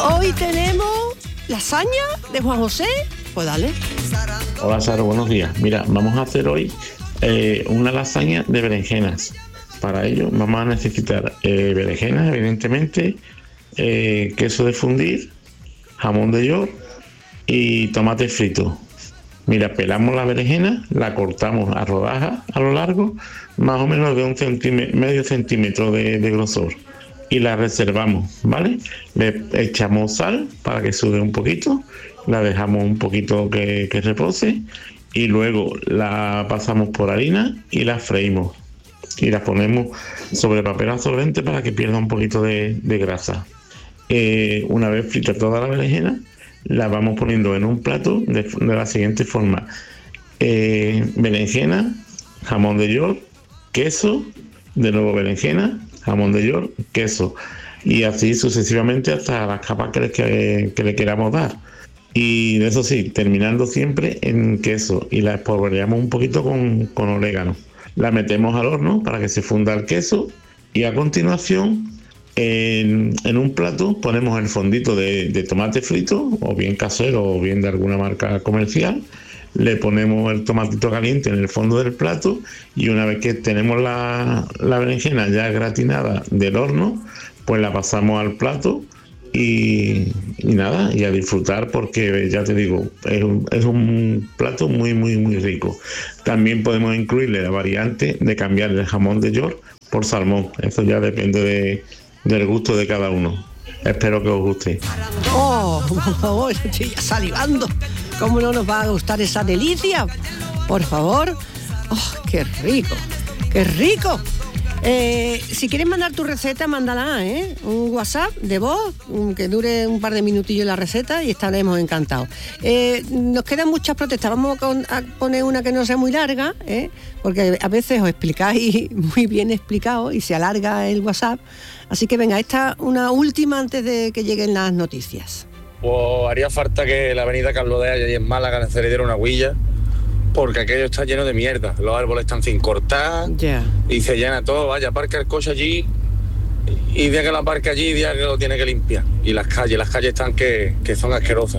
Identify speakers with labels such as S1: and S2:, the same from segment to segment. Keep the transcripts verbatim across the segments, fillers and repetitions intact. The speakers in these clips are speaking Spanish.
S1: Hoy tenemos lasaña de Juan José. Pues dale.
S2: Hola, Sara, buenos días. Mira, vamos a hacer hoy eh, una lasaña de berenjenas. Para ello vamos a necesitar eh, berenjenas, evidentemente, eh, queso de fundir, jamón de york y tomate frito. Mira, pelamos la berenjena, la cortamos a rodajas a lo largo, más o menos de un centímetro, medio centímetro de, de grosor, y la reservamos, ¿vale? Le echamos sal para que sude un poquito, la dejamos un poquito que, que repose, y luego la pasamos por harina y la freímos. Y la ponemos sobre papel absorbente para que pierda un poquito de, de grasa. Eh, una vez frita toda la berenjena, la vamos poniendo en un plato de, de la siguiente forma: eh, berenjena, jamón de york, queso, de nuevo berenjena, jamón de york, queso, y así sucesivamente hasta las capas que le, que, que le queramos dar. Y eso sí, terminando siempre en queso, y la espolvoreamos un poquito con, con orégano. La metemos al horno para que se funda el queso, y a continuación en, en un plato ponemos el fondito de, de tomate frito, o bien casero o bien de alguna marca comercial. Le ponemos el tomatito caliente en el fondo del plato, y una vez que tenemos la, la berenjena ya gratinada del horno, pues la pasamos al plato. Y, y nada, y a disfrutar, porque ya te digo, es un, es un plato muy muy muy rico. También podemos incluirle la variante de cambiar el jamón de york por salmón. Eso ya depende de, del gusto de cada uno. Espero que os guste.
S1: Oh, por favor, estoy ya salivando. ¿Cómo no nos va a gustar esa delicia? Por favor. Oh, qué rico, qué rico. Eh, si quieres mandar tu receta, mándala, ¿eh? Un WhatsApp de voz, que dure un par de minutillos la receta, y estaremos encantados. Eh, nos quedan muchas protestas. Vamos a poner una que no sea muy larga, ¿eh? Porque a veces os explicáis muy bien explicado y se alarga el WhatsApp. Así que venga, esta una última antes de que lleguen las noticias.
S3: Pues haría falta que la avenida Carlos de Haya y en Málaga se le diera una huilla, porque aquello está lleno de mierda. Los árboles están sin cortar, yeah. Y se llena todo. Vaya, aparca el coche allí, y día que lo aparca allí, día que lo tiene que limpiar. Y las calles, las calles están que, que son asquerosas.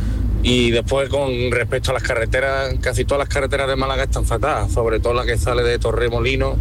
S3: Y después, con respecto a las carreteras, casi todas las carreteras de Málaga están fatadas, sobre todo la que sale de Torremolinos,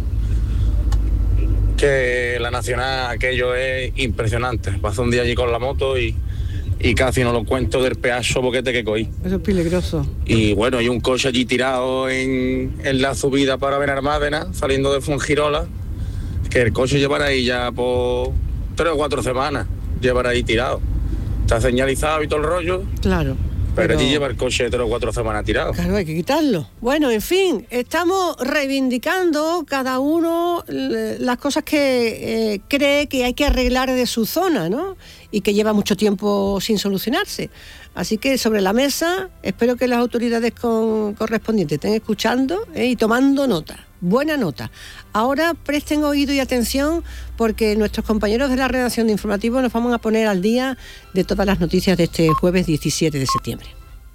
S3: que la nacional, aquello es impresionante. Pasé un día allí con la moto y y casi no lo cuento del pedazo boquete que cogí.
S1: Eso es peligroso.
S3: Y bueno, hay un coche allí tirado en, en la subida para Benalmádena, saliendo de Fuengirola, que el coche llevará ahí ya por tres o cuatro semanas, llevará ahí tirado. Está señalizado y todo el rollo.
S1: Claro.
S3: Pero,
S1: pero
S3: allí lleva el coche tres o cuatro semanas tirado.
S1: Claro, hay que quitarlo. Bueno, en fin, estamos reivindicando cada uno las cosas que eh, cree que hay que arreglar de su zona, ¿no? Y que lleva mucho tiempo sin solucionarse. Así que sobre la mesa, espero que las autoridades con, correspondientes estén escuchando eh, y tomando nota. Buena nota. Ahora presten oído y atención, porque nuestros compañeros de la redacción de Informativo nos vamos a poner al día de todas las noticias de este jueves diecisiete de septiembre.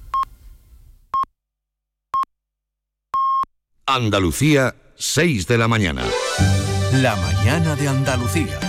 S4: Andalucía, seis de la mañana.
S5: La mañana de Andalucía.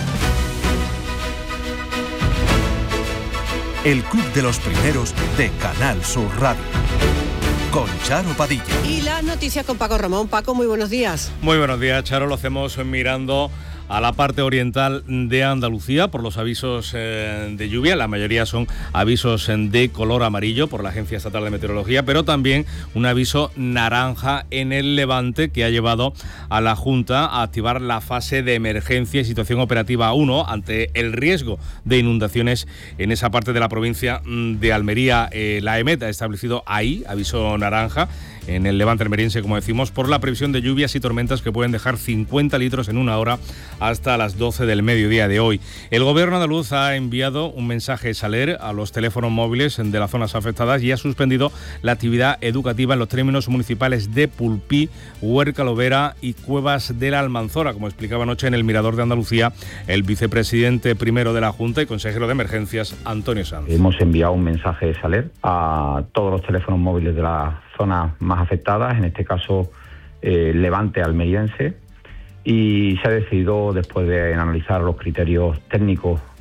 S5: El Club de los Primeros de Canal Sur Radio. Con Charo Padilla.
S1: Y las noticias con Paco Ramón. Paco, muy buenos días.
S6: Muy buenos días, Charo. Lo hacemos mirando a la parte oriental de Andalucía por los avisos eh, de lluvia. La mayoría son avisos de color amarillo por la Agencia Estatal de Meteorología, pero también un aviso naranja en el Levante, que ha llevado a la Junta a activar la fase de emergencia y situación operativa uno ante el riesgo de inundaciones en esa parte de la provincia de Almería. Eh, la EMET ha establecido ahí aviso naranja en el Levante almeriense, como decimos, por la previsión de lluvias y tormentas que pueden dejar cincuenta litros en una hora hasta las doce del mediodía de hoy. El gobierno andaluz ha enviado un mensaje Saler a los teléfonos móviles de las zonas afectadas y ha suspendido la actividad educativa en los términos municipales de Pulpí, Huerca Lovera y Cuevas de la Almanzora, como explicaba anoche en el Mirador de Andalucía el vicepresidente primero de la Junta y consejero de Emergencias, Antonio Sanz.
S7: Hemos enviado un mensaje Saler a todos los teléfonos móviles de las zonas más afectadas, en este caso eh, Levante almeriense, y se ha decidido, después de analizar los criterios técnicos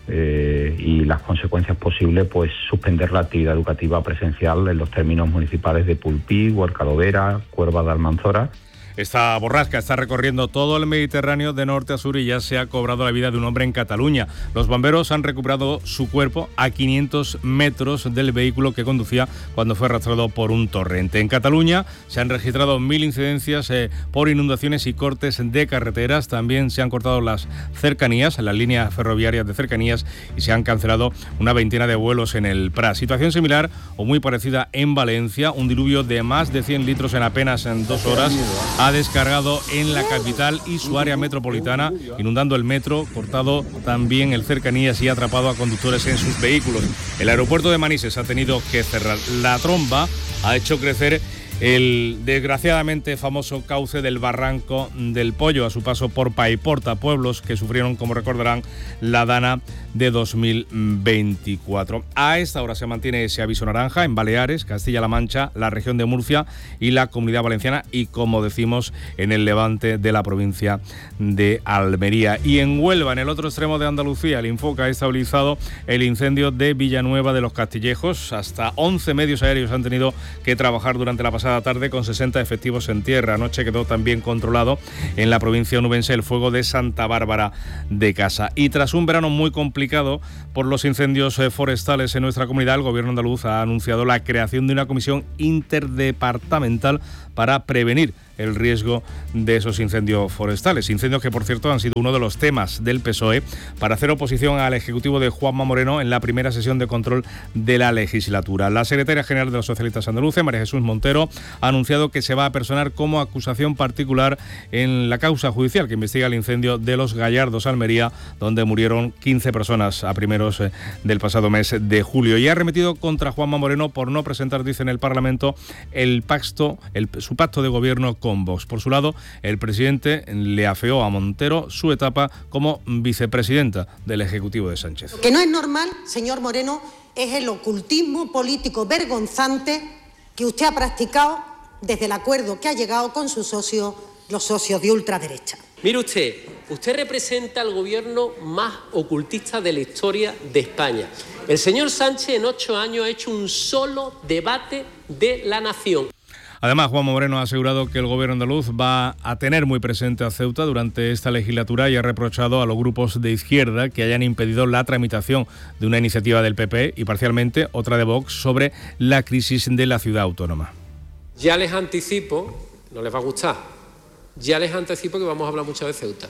S7: eh, y las consecuencias posibles, pues suspender la actividad educativa presencial en los términos municipales de Pulpí, Huercalovera, Cuerva de Almanzora.
S6: Esta borrasca está recorriendo todo el Mediterráneo de norte a sur y ya se ha cobrado la vida de un hombre en Cataluña. Los bomberos han recuperado su cuerpo a quinientos metros del vehículo que conducía cuando fue arrastrado por un torrente. En Cataluña se han registrado mil incidencias eh, por inundaciones y cortes de carreteras. También se han cortado las cercanías, las líneas ferroviarias de cercanías, y se han cancelado una veintena de vuelos en el Prat. Situación similar o muy parecida en Valencia. Un diluvio de más de cien litros en apenas en dos horas ha descargado en la capital y su área metropolitana, inundando el metro, cortado también el cercanías y atrapado a conductores en sus vehículos. El aeropuerto de Manises ha tenido que cerrar. La tromba ha hecho crecer el desgraciadamente famoso cauce del Barranco del Pollo a su paso por Paiporta, pueblos que sufrieron, como recordarán, la dana de dos mil veinticuatro. A esta hora se mantiene ese aviso naranja en Baleares, Castilla-La Mancha, la región de Murcia y la Comunidad Valenciana, y como decimos, en el levante de la provincia de Almería. Y en Huelva, en el otro extremo de Andalucía, el Infoca ha estabilizado el incendio de Villanueva de los Castillejos. Hasta once medios aéreos han tenido que trabajar durante la pasada tarde con sesenta efectivos en tierra. Anoche quedó también controlado en la provincia onubense el fuego de Santa Bárbara de Casa. Y tras un verano muy complicado por los incendios forestales en nuestra comunidad, el gobierno andaluz ha anunciado la creación de una comisión interdepartamental para prevenir el riesgo de esos incendios forestales. Incendios que, por cierto, han sido uno de los temas del P S O E para hacer oposición al Ejecutivo de Juanma Moreno en la primera sesión de control de la legislatura. La secretaria general de los socialistas andaluces, María Jesús Montero, ha anunciado que se va a personar como acusación particular en la causa judicial que investiga el incendio de Los Gallardos, Almería, donde murieron quince personas a primeros del pasado mes de julio. Y ha remitido contra Juanma Moreno por no presentar, dice, en el Parlamento el pacto, el, su pacto de gobierno con Con Vox. Por su lado, el presidente le afeó a Montero su etapa como vicepresidenta del Ejecutivo de Sánchez.
S8: Lo que no es normal, señor Moreno, es el ocultismo político vergonzante que usted ha practicado desde el acuerdo que ha llegado con sus socios, los socios de ultraderecha.
S9: Mire usted, usted representa al gobierno más ocultista de la historia de España. El señor Sánchez en ocho años ha hecho un solo debate de la nación.
S6: Además, Juanma Moreno ha asegurado que el gobierno andaluz va a tener muy presente a Ceuta durante esta legislatura y ha reprochado a los grupos de izquierda que hayan impedido la tramitación de una iniciativa del P P y parcialmente otra de Vox sobre la crisis de la ciudad autónoma.
S9: Ya les anticipo, no les va a gustar, ya les anticipo que vamos a hablar mucho de Ceuta,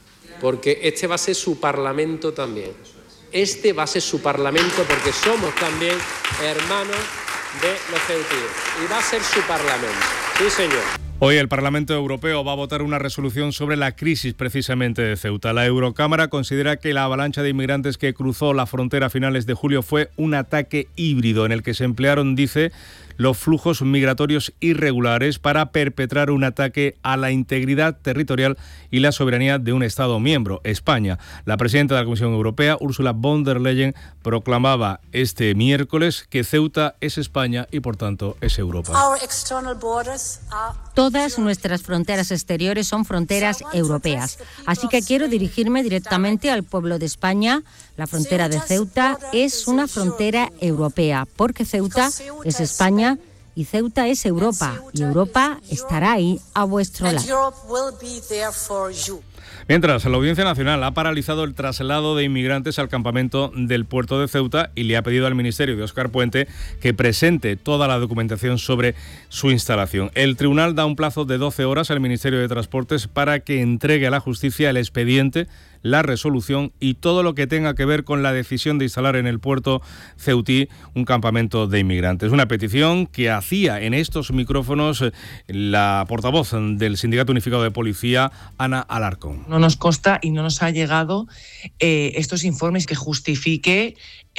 S9: porque este va a ser su parlamento también. Este va a ser su parlamento porque somos también hermanos de los ceutíes y va a ser su parlamento. Sí, señor.
S6: Hoy el Parlamento Europeo va a votar una resolución sobre la crisis precisamente de Ceuta. La Eurocámara considera que la avalancha de inmigrantes que cruzó la frontera a finales de julio fue un ataque híbrido en el que se emplearon, dice, los flujos migratorios irregulares para perpetrar un ataque a la integridad territorial y la soberanía de un Estado miembro, España. La presidenta de la Comisión Europea, Ursula von der Leyen, proclamaba este miércoles que Ceuta es España y, por tanto, es Europa.
S10: Todas nuestras fronteras exteriores son fronteras europeas. Así que quiero dirigirme directamente al pueblo de España. La frontera de Ceuta es una frontera europea, porque Ceuta es España y Ceuta es Europa, y Europa estará ahí a vuestro lado.
S6: Mientras, la Audiencia Nacional ha paralizado el traslado de inmigrantes al campamento del puerto de Ceuta y le ha pedido al Ministerio de Óscar Puente que presente toda la documentación sobre su instalación. El tribunal da un plazo de doce horas al Ministerio de Transportes para que entregue a la justicia el expediente, la resolución y todo lo que tenga que ver con la decisión de instalar en el puerto ceutí un campamento de inmigrantes. Una petición que hacía en estos micrófonos la portavoz del Sindicato Unificado de Policía, Ana Alarcón.
S11: No nos consta y no nos ha llegado eh, estos informes que justifique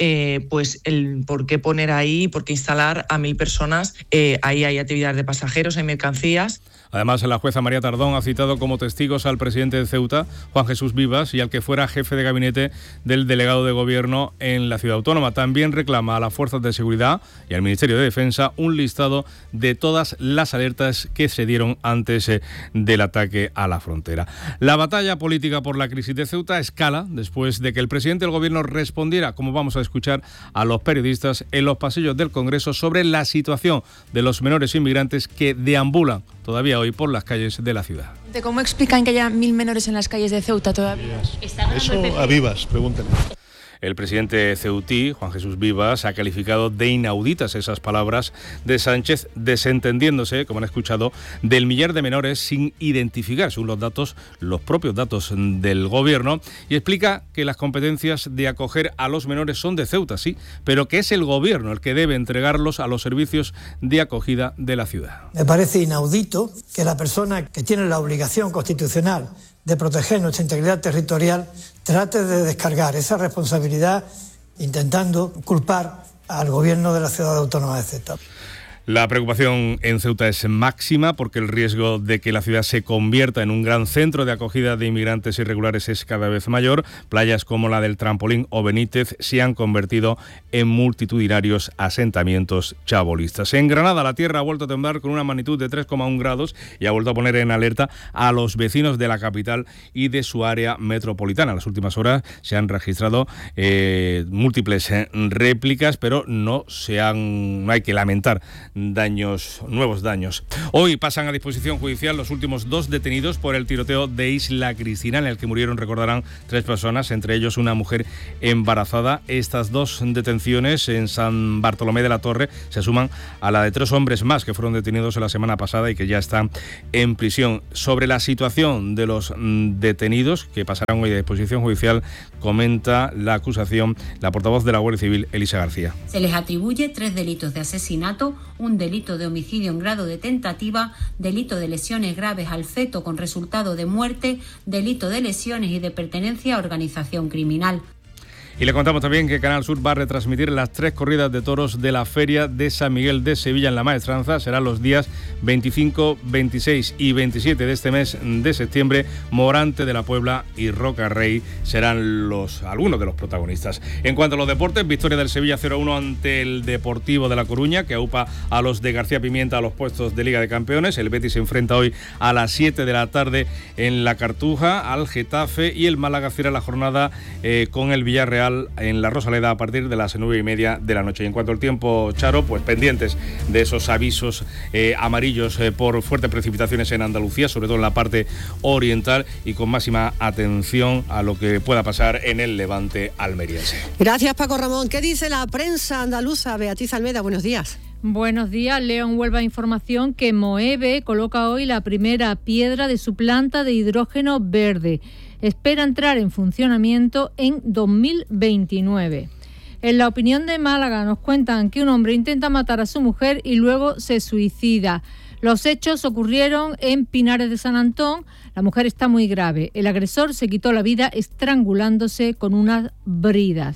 S11: eh, pues el por qué poner ahí, por qué instalar a mil personas. Eh, ahí hay actividades de pasajeros, hay mercancías.
S6: Además, la jueza María Tardón ha citado como testigos al presidente de Ceuta, Juan Jesús Vivas, y al que fuera jefe de gabinete del delegado de gobierno en la ciudad autónoma. También reclama a las fuerzas de seguridad y al Ministerio de Defensa un listado de todas las alertas que se dieron antes eh, del ataque a la frontera. La batalla política por la crisis de Ceuta escala después de que el presidente del gobierno respondiera, como vamos a escuchar, a los periodistas en los pasillos del Congreso sobre la situación de los menores inmigrantes que deambulan todavía hoy por las calles de la ciudad.
S12: ¿Cómo explican que haya mil menores en las calles de Ceuta todavía?
S13: Eso a Vivas, pregúntenle.
S6: El presidente ceutí, Juan Jesús Vivas, ha calificado de inauditas esas palabras de Sánchez, desentendiéndose, como han escuchado, del millar de menores sin identificar, según los datos, los propios datos del gobierno, y explica que las competencias de acoger a los menores son de Ceuta, sí, pero que es el gobierno el que debe entregarlos a los servicios de acogida de la ciudad.
S14: Me parece inaudito que la persona que tiene la obligación constitucional de proteger nuestra integridad territorial trate de descargar esa responsabilidad intentando culpar al gobierno de la ciudad autónoma de Ceuta.
S6: La preocupación en Ceuta es máxima porque el riesgo de que la ciudad se convierta en un gran centro de acogida de inmigrantes irregulares es cada vez mayor. Playas como la del Trampolín o Benítez se han convertido en multitudinarios asentamientos chabolistas. En Granada, la tierra ha vuelto a temblar con una magnitud de tres coma uno grados y ha vuelto a poner en alerta a los vecinos de la capital y de su área metropolitana. En las últimas horas se han registrado eh, múltiples eh, réplicas, pero no se han, no hay que lamentar daños, nuevos daños. Hoy pasan a disposición judicial los últimos dos detenidos por el tiroteo de Isla Cristina, en el que murieron, recordarán, tres personas, entre ellos una mujer embarazada. Estas dos detenciones en San Bartolomé de la Torre se suman a la de tres hombres más que fueron detenidos la semana pasada y que ya están en prisión. Sobre la situación de los detenidos que pasarán hoy a disposición judicial, comenta la acusación la portavoz de la Guardia Civil, Elisa García.
S15: Se les atribuye tres delitos de asesinato, un delito de homicidio en grado de tentativa, delito de lesiones graves al feto con resultado de muerte, delito de lesiones y de pertenencia a organización criminal.
S6: Y le contamos también que Canal Sur va a retransmitir las tres corridas de toros de la Feria de San Miguel de Sevilla en La Maestranza. Serán los días veinticinco, veintiséis y veintisiete de este mes de septiembre. Morante de la Puebla y Roca Rey serán los, algunos de los protagonistas. En cuanto a los deportes, victoria del Sevilla cero a uno ante el Deportivo de La Coruña, que aupa a los de García Pimienta a los puestos de Liga de Campeones. El Betis se enfrenta hoy a las siete de la tarde en La Cartuja al Getafe, y el Málaga cierra la jornada eh, con el Villarreal en la Rosaleda a partir de las nueve y media de la noche. Y en cuanto al tiempo, Charo, pues pendientes de esos avisos eh, amarillos eh, por fuertes precipitaciones en Andalucía, sobre todo en la parte oriental, y con máxima atención a lo que pueda pasar en el levante almeriense.
S1: Gracias, Paco Ramón. ¿Qué dice la prensa andaluza? Beatriz Almeda, buenos días.
S16: Buenos días. Leo en Huelva información que Moeve coloca hoy la primera piedra de su planta de hidrógeno verde. Espera entrar en funcionamiento en dos mil veintinueve. En La Opinión de Málaga nos cuentan que un hombre intenta matar a su mujer y luego se suicida. Los hechos ocurrieron en Pinares de San Antón. La mujer está muy grave. El agresor se quitó la vida estrangulándose con unas bridas.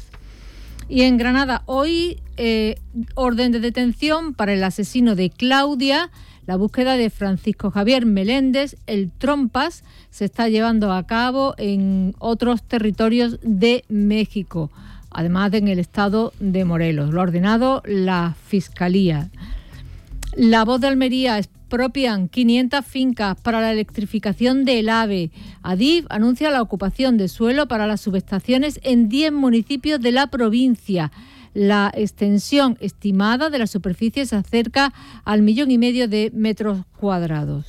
S16: Y en Granada hoy eh, orden de detención para el asesino de Claudia. La búsqueda de Francisco Javier Meléndez, el Trompas, se está llevando a cabo en otros territorios de México, además de en el estado de Morelos. Lo ha ordenado la Fiscalía. La Voz de Almería: expropian quinientas fincas para la electrificación del AVE. Adif anuncia la ocupación de suelo para las subestaciones en diez municipios de la provincia. La extensión estimada de la superficie se acerca al millón y medio de metros cuadrados.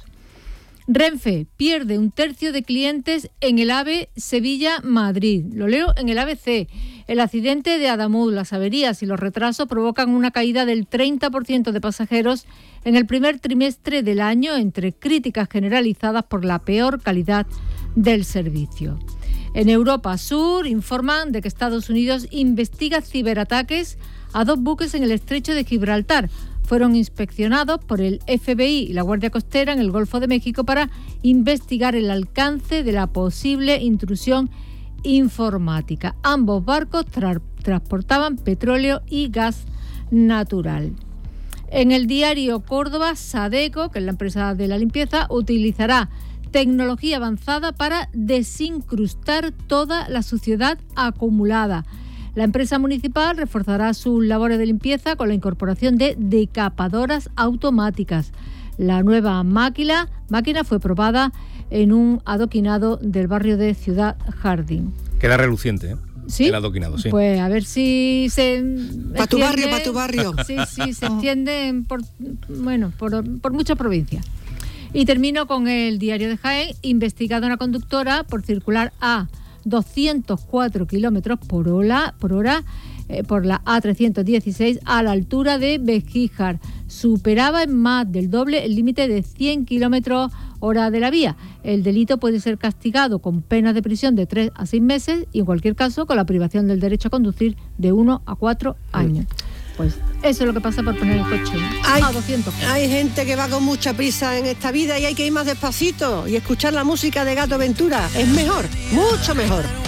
S16: Renfe pierde un tercio de clientes en el AVE Sevilla-Madrid. Lo leo en el A B C. El accidente de Adamuz, las averías y los retrasos provocan una caída del treinta por ciento de pasajeros en el primer trimestre del año, entre críticas generalizadas por la peor calidad del servicio. En Europa Sur informan de que Estados Unidos investiga ciberataques a dos buques en el estrecho de Gibraltar. Fueron inspeccionados por el F B I y la Guardia Costera en el Golfo de México para investigar el alcance de la posible intrusión informática. Ambos barcos tra- transportaban petróleo y gas natural. En el diario Córdoba, Sadeco, que es la empresa de la limpieza, utilizará tecnología avanzada para desincrustar toda la suciedad acumulada. La empresa municipal reforzará sus labores de limpieza con la incorporación de decapadoras automáticas. La nueva máquina, máquina fue probada en un adoquinado del barrio de Ciudad Jardín.
S6: Queda reluciente, ¿eh?
S16: ¿Sí?
S6: El adoquinado, sí.
S16: Pues a ver si se...
S1: Para tu barrio, para tu barrio.
S16: Sí, sí, se extiende por, bueno, por, por muchas provincias. Y termino con el diario de Jaén. Investigada una conductora por circular a doscientos cuatro kilómetros por hora, por hora eh, por la A trescientos dieciséis a la altura de Begíjar. Superaba en más del doble el límite de cien kilómetros hora de la vía. El delito puede ser castigado con penas de prisión de tres a seis meses y en cualquier caso con la privación del derecho a conducir de uno a cuatro años. Pues eso es lo que pasa por poner el coche
S1: hay,
S16: a doscientos.
S1: Hay gente que va con mucha prisa en esta vida y hay que ir más despacito y escuchar la música de Gato Ventura. Es mejor, mucho mejor.